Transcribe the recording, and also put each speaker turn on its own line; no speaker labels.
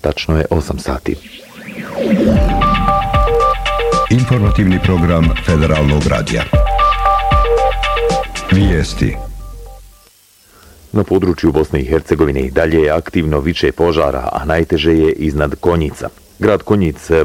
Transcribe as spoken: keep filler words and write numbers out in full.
Tačno je osam sati.
Informativni program Federalnog radija. Vijesti.
Na području Bosne i Hercegovine i dalje je aktivno više požara, a najteže je iznad Konjica. Grad Konjic